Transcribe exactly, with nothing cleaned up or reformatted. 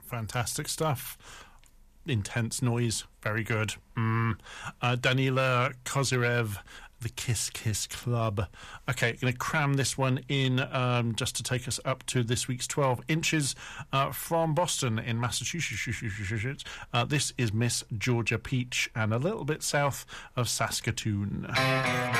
fantastic stuff. Intense noise, very good. Mm. Uh, Danila Kozyrev, The Kiss Kiss Club. Okay, going to cram this one in um, just to take us up to this week's twelve inches uh, from Boston in Massachusetts. Uh, this is Miss Georgia Peach and a little bit south of Saskatoon.